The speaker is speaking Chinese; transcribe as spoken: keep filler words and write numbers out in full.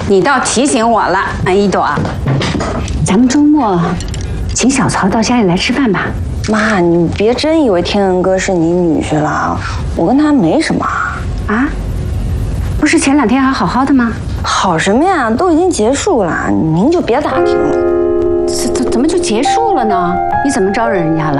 你倒提醒我了，安一朵。咱们周末请小曹到家里来吃饭吧。 妈，你别真以为天恩哥是你女婿了，我跟他没什么。 啊？不是前两天还好好的吗？ 好什么呀，都已经结束了，您就别打听了。 怎怎怎么就结束了呢？你怎么招惹人家了？